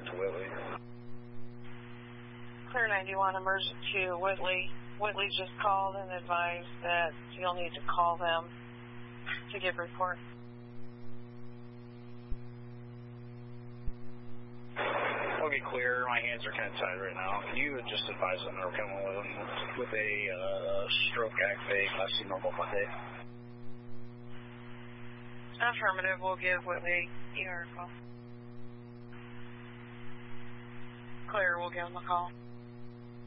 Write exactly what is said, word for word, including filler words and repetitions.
to Whitley. Clear ninety-one, emergency to Whitley. Whitley just called and advised that you'll need to call them to give report. Okay, clear. My hands are kind of tied right now. Can you just advise them that we're coming with, with a uh, stroke activate, class C normal Monday? Affirmative. We'll give Whitley E R a call. Clear. We'll give them a call.